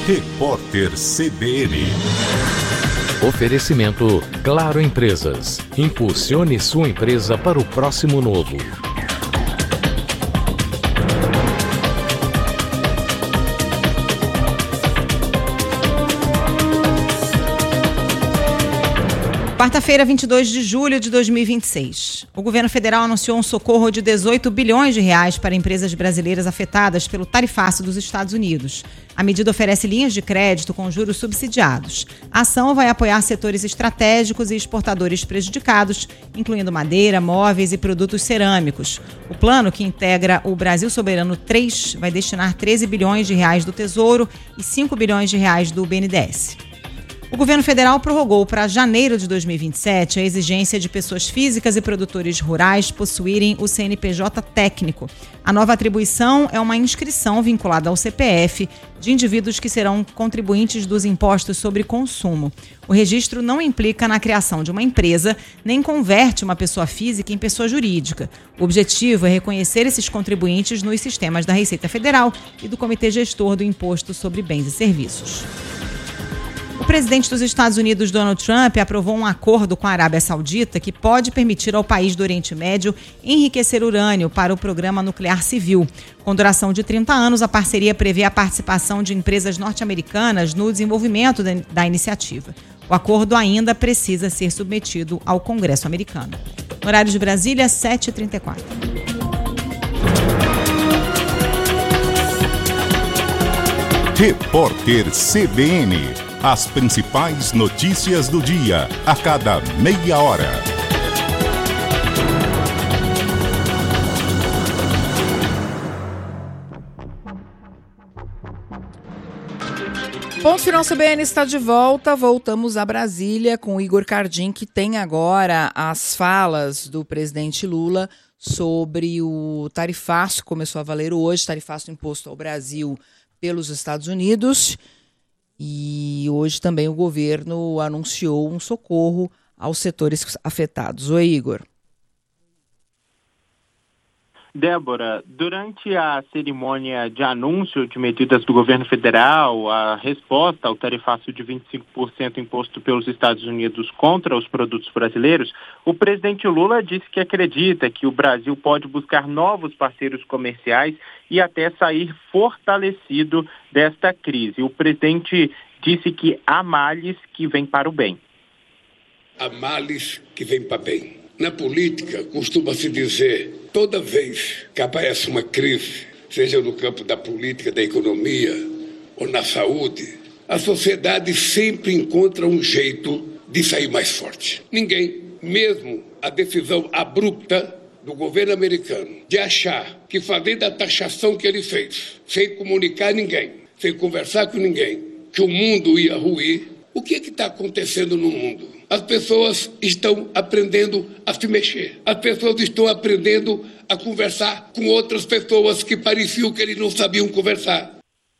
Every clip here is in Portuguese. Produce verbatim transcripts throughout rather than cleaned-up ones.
Repórter C B N. Oferecimento Claro Empresas. Impulsione sua empresa para o próximo novo. Quarta-feira, vinte e dois de julho de dois mil e vinte e seis. O governo federal anunciou um socorro de dezoito bilhões de reais para empresas brasileiras afetadas pelo tarifaço dos Estados Unidos. A medida oferece linhas de crédito com juros subsidiados. A ação vai apoiar setores estratégicos e exportadores prejudicados, incluindo madeira, móveis e produtos cerâmicos. O plano, que integra o Brasil Soberano três, vai destinar treze bilhões de reais do Tesouro e cinco bilhões de reais do B N D E S. O governo federal prorrogou para janeiro de dois mil e vinte e sete a exigência de pessoas físicas e produtores rurais possuírem o C N P J técnico. A nova atribuição é uma inscrição vinculada ao C P F de indivíduos que serão contribuintes dos impostos sobre consumo. O registro não implica na criação de uma empresa, nem converte uma pessoa física em pessoa jurídica. O objetivo é reconhecer esses contribuintes nos sistemas da Receita Federal e do Comitê Gestor do Imposto sobre Bens e Serviços. O presidente dos Estados Unidos, Donald Trump, aprovou um acordo com a Arábia Saudita que pode permitir ao país do Oriente Médio enriquecer urânio para o programa nuclear civil. Com duração de trinta anos, a parceria prevê a participação de empresas norte-americanas no desenvolvimento da iniciativa. O acordo ainda precisa ser submetido ao Congresso americano. No horário de Brasília, sete e trinta e quatro. Repórter C B N. As principais notícias do dia, a cada meia hora. Ponto Final C B N está de volta. Voltamos a Brasília com o Igor Cardim, que tem agora as falas do presidente Lula sobre o tarifaço que começou a valer hoje, tarifaço imposto ao Brasil pelos Estados Unidos. E hoje também o governo anunciou um socorro aos setores afetados. Oi, Igor. Débora, durante a cerimônia de anúncio de medidas do governo federal, a resposta ao tarifaço de vinte e cinco por cento imposto pelos Estados Unidos contra os produtos brasileiros, o presidente Lula disse que acredita que o Brasil pode buscar novos parceiros comerciais e até sair fortalecido desta crise. O presidente disse que há males que vêm para o bem. Há males que vêm para bem. Na política, costuma-se dizer, toda vez que aparece uma crise, seja no campo da política, da economia ou na saúde, a sociedade sempre encontra um jeito de sair mais forte. Ninguém, mesmo a decisão abrupta do governo americano de achar que fazendo a taxação que ele fez, sem comunicar a ninguém, sem conversar com ninguém, que o mundo ia ruir, o que está acontecendo no mundo? As pessoas estão aprendendo a se mexer. As pessoas estão aprendendo a conversar com outras pessoas que pareciam que eles não sabiam conversar.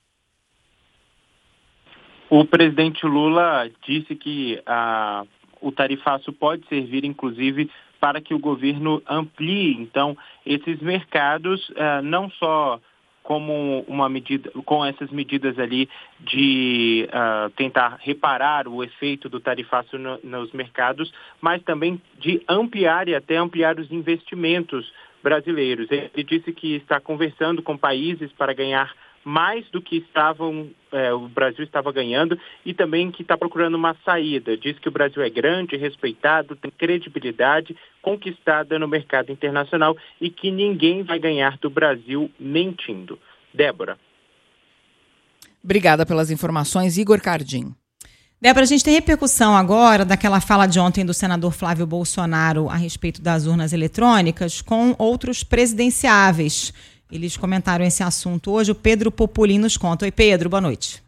O presidente Lula disse que ah, o tarifaço pode servir, inclusive, para que o governo amplie, então, esses mercados, ah, não só como uma medida, com essas medidas ali de uh, tentar reparar o efeito do tarifaço no, nos mercados, mas também de ampliar e até ampliar os investimentos brasileiros. Ele disse que está conversando com países para ganhar mais do que estavam, eh, o Brasil estava ganhando, e também que está procurando uma saída. Diz que o Brasil é grande, respeitado, tem credibilidade conquistada no mercado internacional e que ninguém vai ganhar do Brasil mentindo. Débora. Obrigada pelas informações, Igor Cardim. Débora, a gente tem repercussão agora daquela fala de ontem do senador Flávio Bolsonaro a respeito das urnas eletrônicas com outros presidenciáveis. Eles comentaram esse assunto hoje. O Pedro Popolin nos conta. Oi, Pedro, boa noite.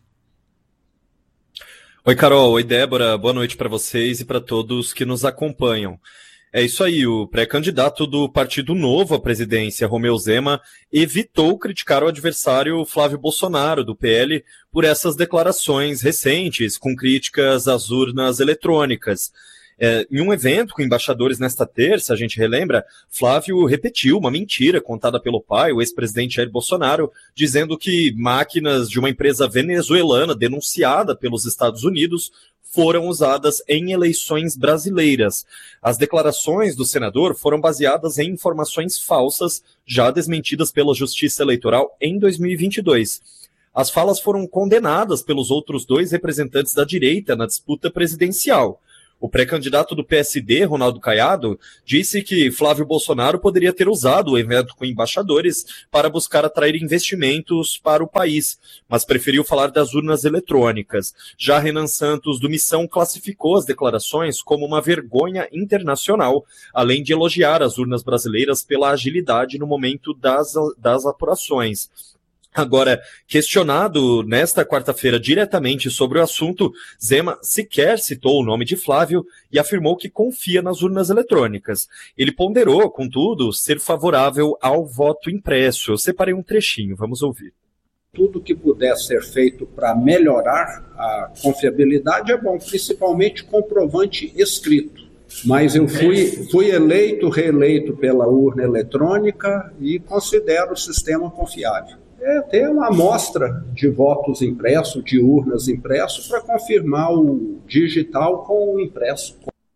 Oi, Carol. Oi, Débora. Boa noite para vocês e para todos que nos acompanham. É isso aí, o pré-candidato do Partido Novo à presidência, Romeu Zema, evitou criticar o adversário Flávio Bolsonaro, do P L, por essas declarações recentes, com críticas às urnas eletrônicas. É, em um evento com embaixadores nesta terça, a gente relembra, Flávio repetiu uma mentira contada pelo pai, o ex-presidente Jair Bolsonaro, dizendo que máquinas de uma empresa venezuelana denunciada pelos Estados Unidos foram usadas em eleições brasileiras. As declarações do senador foram baseadas em informações falsas, já desmentidas pela Justiça Eleitoral em dois mil e vinte e dois. As falas foram condenadas pelos outros dois representantes da direita na disputa presidencial. O pré-candidato do P S D, Ronaldo Caiado, disse que Flávio Bolsonaro poderia ter usado o evento com embaixadores para buscar atrair investimentos para o país, mas preferiu falar das urnas eletrônicas. Já Renan Santos, do Missão, classificou as declarações como uma vergonha internacional, além de elogiar as urnas brasileiras pela agilidade no momento das, das apurações. Agora, questionado nesta quarta-feira diretamente sobre o assunto, Zema sequer citou o nome de Flávio e afirmou que confia nas urnas eletrônicas. Ele ponderou, contudo, ser favorável ao voto impresso. Eu separei um trechinho, vamos ouvir. Tudo que puder ser feito para melhorar a confiabilidade é bom, principalmente comprovante escrito. Mas eu fui, fui eleito, reeleito pela urna eletrônica e considero o sistema confiável. É ter uma amostra de votos impressos, de urnas impressos, para confirmar o digital com o impresso.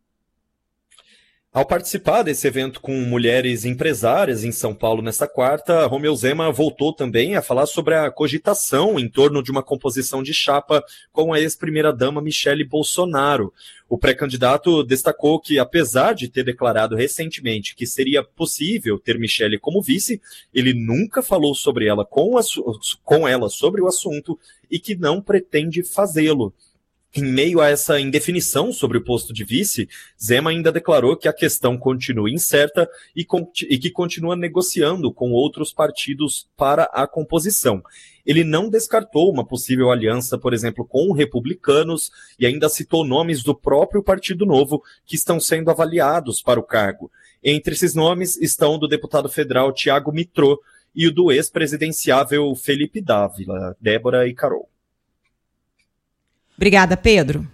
Ao participar desse evento com mulheres empresárias em São Paulo nesta quarta, Romeu Zema voltou também a falar sobre a cogitação em torno de uma composição de chapa com a ex-primeira-dama Michele Bolsonaro. O pré-candidato destacou que, apesar de ter declarado recentemente que seria possível ter Michele como vice, ele nunca falou sobre ela com, a, com ela sobre o assunto e que não pretende fazê-lo. Em meio a essa indefinição sobre o posto de vice, Zema ainda declarou que a questão continua incerta e, e que continua negociando com outros partidos para a composição. Ele não descartou uma possível aliança, por exemplo, com republicanos, e ainda citou nomes do próprio Partido Novo que estão sendo avaliados para o cargo. Entre esses nomes estão o do deputado federal Tiago Mitrô e o do ex-presidenciável Felipe Dávila, Débora e Carol. Obrigada, Pedro.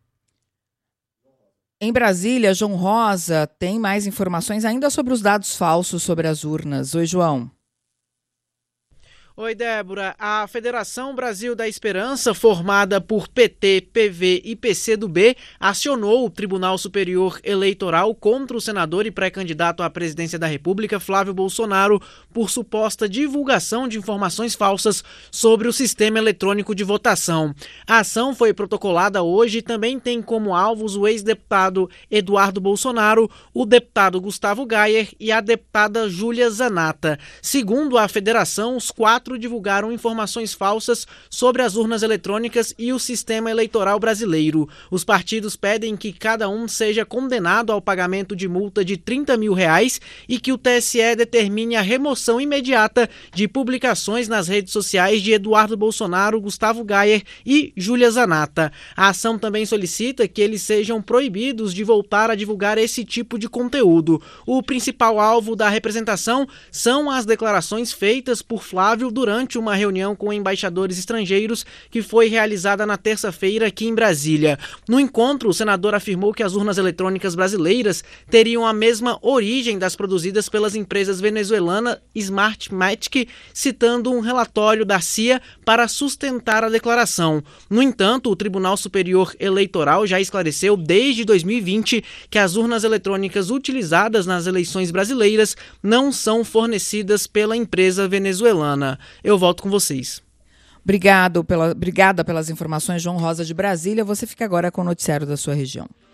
Em Brasília, João Rosa tem mais informações ainda sobre os dados falsos sobre as urnas. Oi, João. Oi, Débora. A Federação Brasil da Esperança, formada por P T, P V e P C do B, acionou o Tribunal Superior Eleitoral contra o senador e pré-candidato à presidência da República, Flávio Bolsonaro, por suposta divulgação de informações falsas sobre o sistema eletrônico de votação. A ação foi protocolada hoje e também tem como alvos o ex-deputado Eduardo Bolsonaro, o deputado Gustavo Gayer e a deputada Júlia Zanata. Segundo a federação, os quatro divulgaram informações falsas sobre as urnas eletrônicas e o sistema eleitoral brasileiro. Os partidos pedem que cada um seja condenado ao pagamento de multa de trinta mil reais e que o T S E determine a remoção imediata de publicações nas redes sociais de Eduardo Bolsonaro, Gustavo Gayer e Júlia Zanata. A ação também solicita que eles sejam proibidos de voltar a divulgar esse tipo de conteúdo. O principal alvo da representação são as declarações feitas por Flávio durante uma reunião com embaixadores estrangeiros que foi realizada na terça-feira aqui em Brasília. No encontro, o senador afirmou que as urnas eletrônicas brasileiras teriam a mesma origem das produzidas pelas empresas venezuelanas Smartmatic, citando um relatório da C I A para sustentar a declaração. No entanto, o Tribunal Superior Eleitoral já esclareceu desde dois mil e vinte que as urnas eletrônicas utilizadas nas eleições brasileiras não são fornecidas pela empresa venezuelana. Eu volto com vocês. Obrigado pela, obrigada pelas informações, João Rosa de Brasília. Você fica agora com o noticiário da sua região.